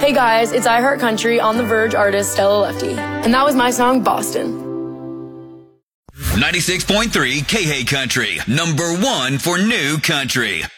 Hey guys, it's I Heart Country on The Verge artist Stella Lefty. And that was my song, Boston. 96.3 KH Country, #1 for new country.